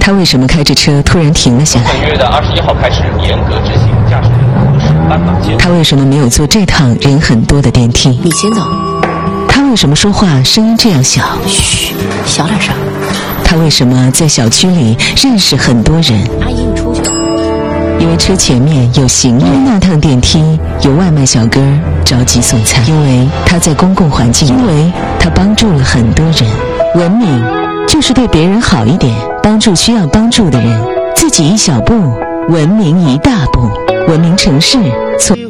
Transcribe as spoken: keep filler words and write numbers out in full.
他为什么开着车突然停了下来？ 本月的二十一号开始严格执行驾驶人无视斑马线。 他为什么没有坐这趟人很多的电梯？ 你先走。 他为什么说话声音这样小？ 嘘，小点声。 他为什么在小区里认识很多人？ 阿姨，你出去。 因为车前面有行人，那趟电梯有外卖小哥着急送餐，因为他在公共环境，因为他帮助了很多人。文明就是对别人好一点，帮助需要帮助的人，自己一小步，文明一大步。文明城市从